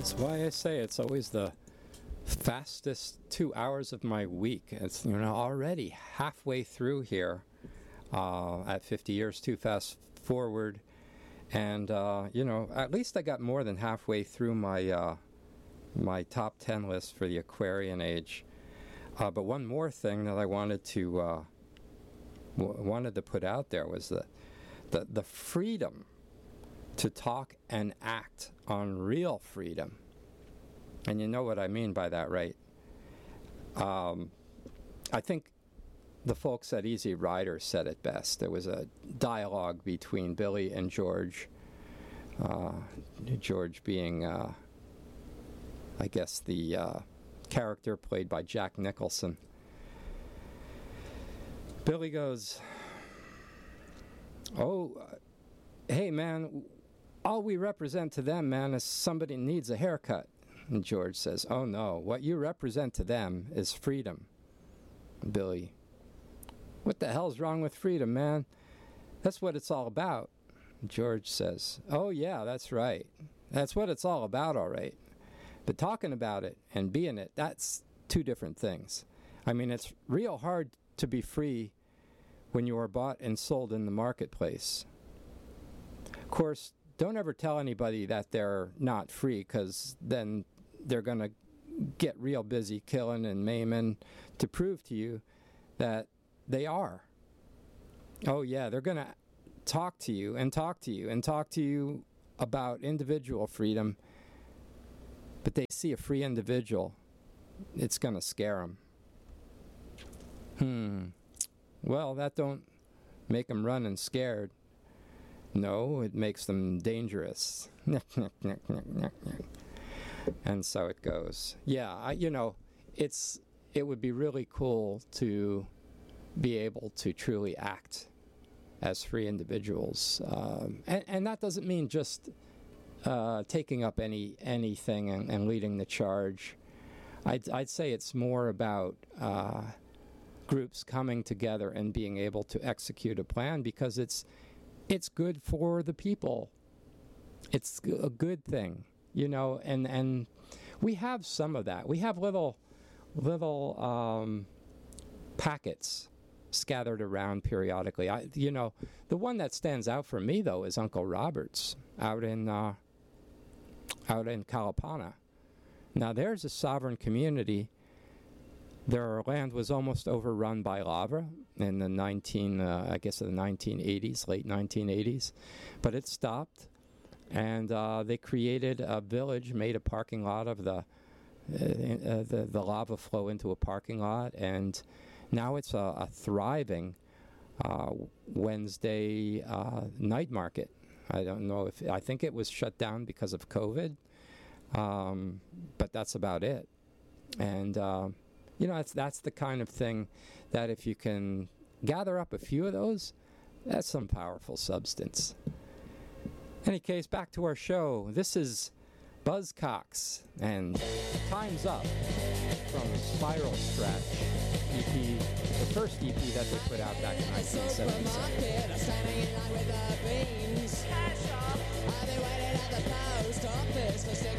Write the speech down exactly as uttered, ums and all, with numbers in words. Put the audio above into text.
That's why I say it's always the fastest two hours of my week. It's, you know, already halfway through here uh, at fifty years too fast forward. And, uh, you know, at least I got more than halfway through my uh, my top ten list for the Aquarian Age. Uh, but one more thing that I wanted to uh, w- wanted to put out there was the, the the freedom to talk and act on real freedom. And you know what I mean by that, right? Um, I think the folks at Easy Rider said it best. There was a dialogue between Billy and George. Uh, George being, uh, I guess, the uh, character played by Jack Nicholson. Billy goes, "Oh, uh, hey, man, all we represent to them, man, is somebody needs a haircut." And George says, "Oh, no, what you represent to them is freedom." Billy, "What the hell's wrong with freedom, man? That's what it's all about." George says, "Oh, yeah, that's right. That's what it's all about, all right. But talking about it and being it, that's two different things. I mean, it's real hard to be free when you are bought and sold in the marketplace. Of course, don't ever tell anybody that they're not free, because then they're going to get real busy killing and maiming to prove to you that they are. Oh, yeah, they're going to talk to you and talk to you and talk to you about individual freedom, but they see a free individual, it's going to scare them. Hmm. Well, that don't make them run and scared. No, it makes them dangerous." And so it goes. Yeah, I, you know, it's it would be really cool to be able to truly act as free individuals, um, and, and that doesn't mean just uh, taking up any anything and, and leading the charge. I'd, I'd say it's more about uh, groups coming together and being able to execute a plan, because it's it's good for the people. It's a good thing, you know, and, and we have some of that. We have little little um, packets scattered around periodically. I, you know, the one that stands out for me, though, is Uncle Robert's out in uh, out in Kalapana. Now, there's a sovereign community. Their land was almost overrun by lava in the nineteen, uh, I guess, the nineteen eighties, late nineteen eighties, but it stopped, and uh, they created a village, made a parking lot of the, uh, uh, the the lava flow into a parking lot, and now it's a, a thriving uh, Wednesday uh, night market. I don't know if I think it was shut down because of COVID, um, but that's about it, and. Uh, You know, that's, that's the kind of thing that if you can gather up a few of those, that's some powerful substance. Any case, back to our show. This is Buzzcocks and Time's Up from Spiral Scratch E P, the first E P that they put out back in nineteen seventy-seven.